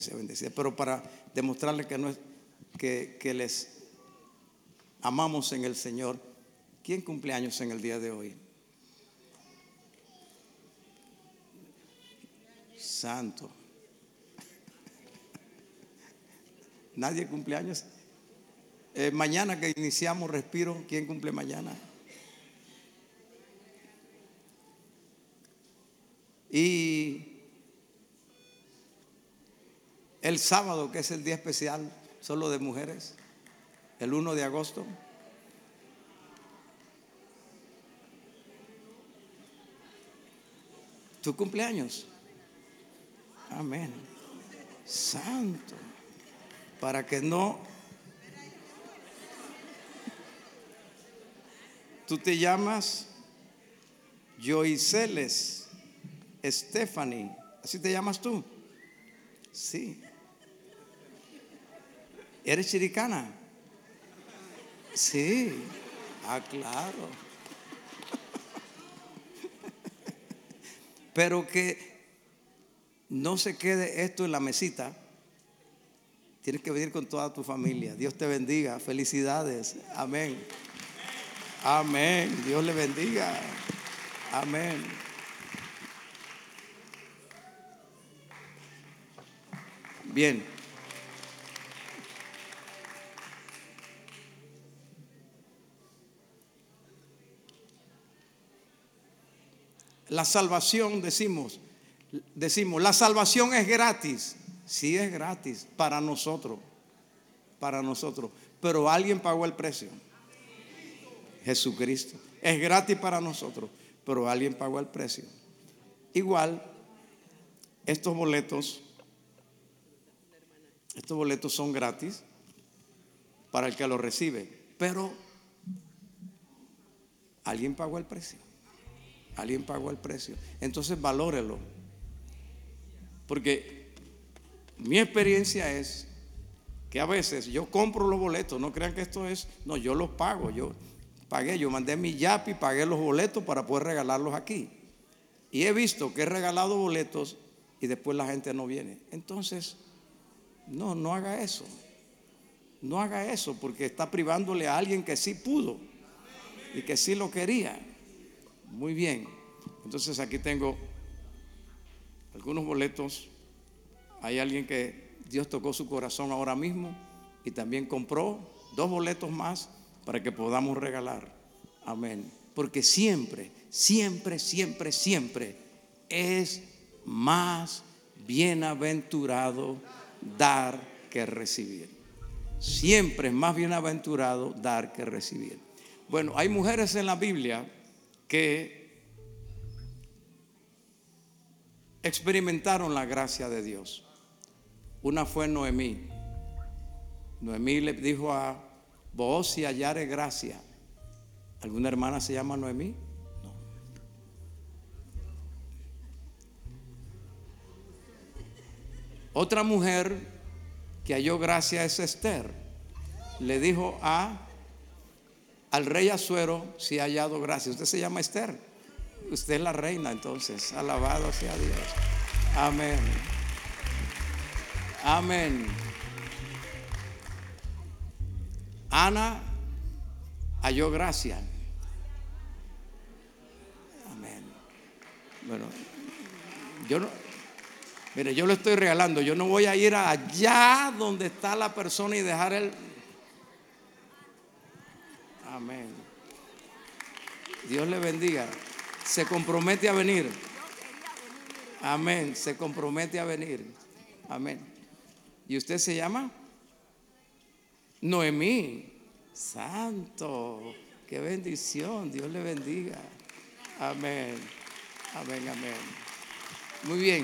sea bendecida. Pero para demostrarles que, no es, que les amamos en el Señor, ¿quién cumple años en el día de hoy? Santo. ¿Nadie cumple años? Mañana que iniciamos Respiro, ¿quién cumple mañana? Y el sábado, que es el día especial solo de mujeres, el 1 de agosto. ¿Tu cumpleaños? Amén. Santo. Para que no. Tú te llamas Joiceles Stephanie. ¿Así te llamas tú? Sí. ¿Eres chiricana? Sí. Ah, claro. Pero que no se quede esto en la mesita. Tienes que venir con toda tu familia. Dios te bendiga. Felicidades. Amén. Amén. Dios le bendiga. Amén. Bien. La salvación, decimos, la salvación es gratis. Sí, es gratis para nosotros, pero alguien pagó el precio. Jesucristo. Es gratis para nosotros, pero alguien pagó el precio. Igual, estos boletos son gratis para el que los recibe, pero alguien pagó el precio. Alguien pagó el precio. Entonces valórelo. Porque mi experiencia es que a veces yo compro los boletos. No crean que esto es, no, yo los pago. Yo mandé mi Yapi, pagué los boletos para poder regalarlos aquí. Y he visto que he regalado boletos y después la gente no viene. Entonces, no haga eso. No haga eso, porque está privándole a alguien que sí pudo y que sí lo quería. Muy bien. Entonces aquí tengo algunos boletos. Hay alguien que Dios tocó su corazón ahora mismo y también compró 2 boletos más para que podamos regalar. Amén. Porque siempre es más bienaventurado dar que recibir. Siempre es más bienaventurado dar que recibir. Bueno, hay mujeres en la Biblia que experimentaron la gracia de Dios. Una fue Noemí. Noemí le dijo a Booz: si hallare gracia. ¿Alguna hermana se llama Noemí? No. Otra mujer que halló gracia es Esther. Le dijo al rey Asuero: si ha hallado gracia. Usted se llama Esther. Usted es la reina, entonces. Alabado sea Dios. Amén. Amén. Ana halló gracia. Amén. Bueno, yo lo estoy regalando. Yo no voy a ir allá donde está la persona y dejar el. Amén. Dios le bendiga. Se compromete a venir. Amén. Se compromete a venir. Amén. ¿Y usted se llama? Noemí. Santo. Qué bendición. Dios le bendiga. Amén. Amén, amén. Muy bien.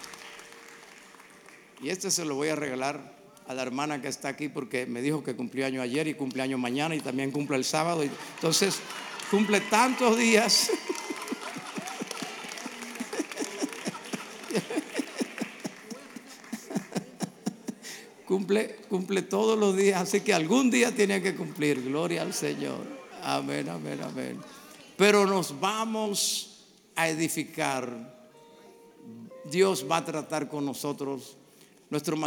Y este se lo voy a regalar a la hermana que está aquí, porque me dijo que cumplió año ayer y cumple año mañana y también cumple el sábado. Entonces, cumple tantos días. Cumple todos los días, así que algún día tiene que cumplir. Gloria al Señor. Amén, amén, amén. Pero nos vamos a edificar. Dios va a tratar con nosotros. Nuestro